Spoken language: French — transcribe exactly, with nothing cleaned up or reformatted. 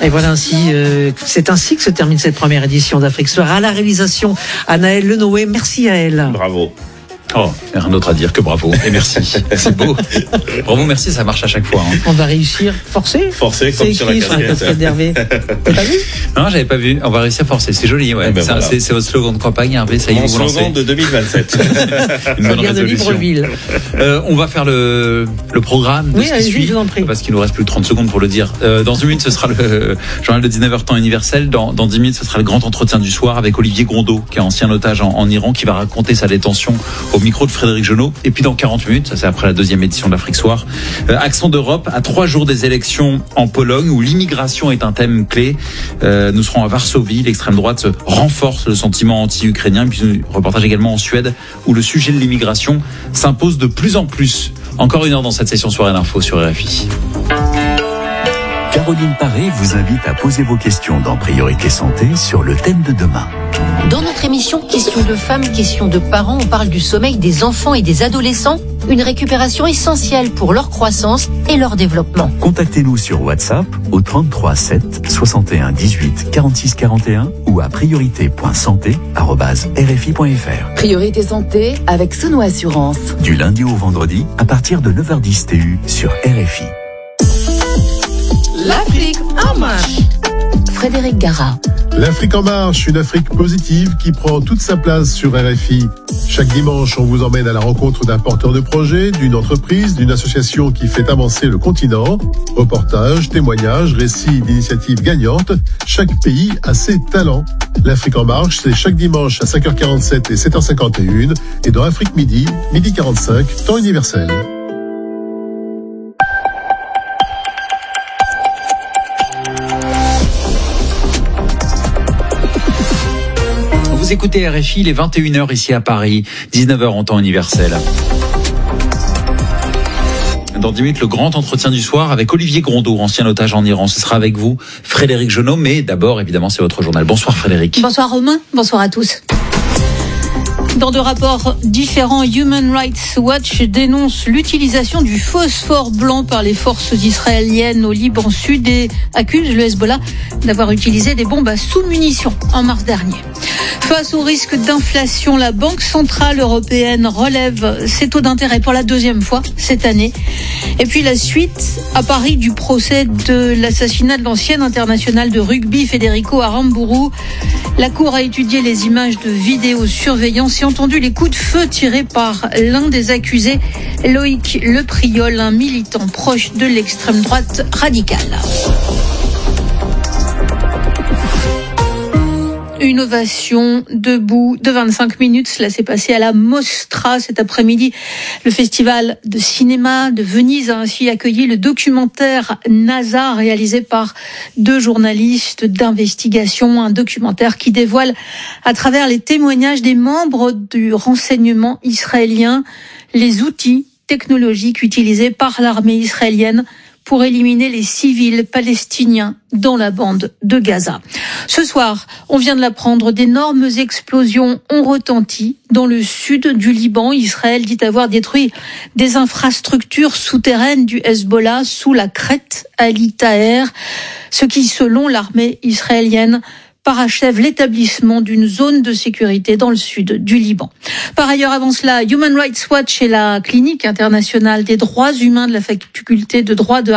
Et voilà ainsi, euh, c'est ainsi que se termine cette première édition d'Afrique Soir. À la réalisation, Anaël Lenoé. Merci à elle. Bravo. Oh, rien d'autre à dire que bravo et merci. C'est beau. Bravo, merci, ça marche à chaque fois. Hein. On va réussir. Forcer. Forcer comme c'est sur la écrit sur la casquette d'Hervé. T'as pas vu? Non, j'avais pas vu. On va réussir à forcer. C'est joli, ouais. Eh ben c'est, voilà. c'est, c'est votre slogan de campagne, Hervé. Ça y est, Mon vous vous slogan lancez. de deux mille vingt-sept. Une bonne Gare de résolution. Libreville. Euh, on va faire le, le programme de Oui, ce qui allez-y, suit. je vous en prie. Parce qu'il nous reste plus de trente secondes pour le dire. Euh, dans une minute, ce sera le journal de dix-neuf heures temps universel. Dans, dans dix minutes, ce sera le grand entretien du soir avec Olivier Grondeau, qui est ancien otage en, en Iran, qui va raconter sa détention au micro de Frédéric Genot. Et puis dans quarante minutes, ça c'est après la deuxième édition de l'Afrique Soir, euh, Accent d'Europe, à trois jours des élections en Pologne, où l'immigration est un thème clé. Euh, nous serons à Varsovie, l'extrême droite renforce le sentiment anti-ukrainien. Puis un reportage également en Suède, où le sujet de l'immigration s'impose de plus en plus. Encore une heure dans cette session soirée d'info sur R F I. Caroline Paré vous invite à poser vos questions dans Priorité Santé sur le thème de demain. Dans notre émission Questions de femmes, questions de parents, on parle du sommeil des enfants et des adolescents, une récupération essentielle pour leur croissance et leur développement. Contactez-nous sur WhatsApp au trente-trois sept soixante et un dix-huit quarante-six quarante et un ou à priorité point santé arobase r f i point f r. Priorité Santé avec Sono Assurance. Du lundi au vendredi à partir de neuf heures dix T U sur R F I. L'Afrique en marche. Frédéric Gara. L'Afrique en marche, une Afrique positive qui prend toute sa place sur R F I. Chaque dimanche, on vous emmène à la rencontre d'un porteur de projet, d'une entreprise, d'une association qui fait avancer le continent. Reportages, témoignages, récits d'initiatives gagnantes. Chaque pays a ses talents. L'Afrique en marche, c'est chaque dimanche à cinq heures quarante-sept et sept heures cinquante et un et dans Afrique Midi, midi quarante-cinq, temps universel. Vous écoutez R F I, il est vingt et une heures ici à Paris, dix-neuf heures en temps universel. Dans dix minutes, le grand entretien du soir avec Olivier Grondeau, ancien otage en Iran. Ce sera avec vous, Frédéric Genot, mais d'abord, évidemment, c'est votre journal. Bonsoir Frédéric. Bonsoir Romain, bonsoir à tous. Dans deux rapports différents, Human Rights Watch dénonce l'utilisation du phosphore blanc par les forces israéliennes au Liban Sud et accuse le Hezbollah d'avoir utilisé des bombes à sous-munitions en mars dernier. Face au risque d'inflation, la Banque centrale européenne relève ses taux d'intérêt pour la deuxième fois cette année. Et puis la suite à Paris du procès de l'assassinat de l'ancienne internationale de rugby Federico Aramburu. La Cour a étudié les images de vidéosurveillance et entendu les coups de feu tirés par l'un des accusés, Loïc Lepriol, un militant proche de l'extrême droite radicale. Une ovation debout de vingt-cinq minutes. Cela s'est passé à la Mostra cet après-midi. Le festival de cinéma de Venise a ainsi accueilli le documentaire NASA réalisé par deux journalistes d'investigation. Un documentaire qui dévoile à travers les témoignages des membres du renseignement israélien les outils technologiques utilisés par l'armée israélienne pour éliminer les civils palestiniens dans la bande de Gaza. Ce soir, on vient de l'apprendre, d'énormes explosions ont retenti dans le sud du Liban. Israël dit avoir détruit des infrastructures souterraines du Hezbollah sous la crête Ali Taher, ce qui, selon l'armée israélienne, parachève l'établissement d'une zone de sécurité dans le sud du Liban. Par ailleurs, avant cela, Human Rights Watch et la Clinique internationale des droits humains de la faculté de droit de